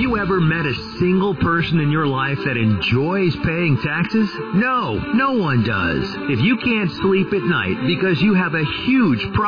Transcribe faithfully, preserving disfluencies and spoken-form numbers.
you ever met a single person in your life that enjoys paying taxes? No, no one does. If you can't sleep at night because you have a huge problem,